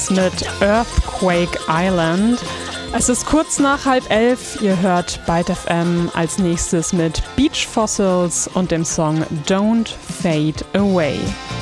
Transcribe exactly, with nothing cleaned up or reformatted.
Beatles mit Earthquake Island. Es ist kurz nach halb elf, ihr hört Byte F M als nächstes mit Beach Fossils und dem Song Don't Fade Away.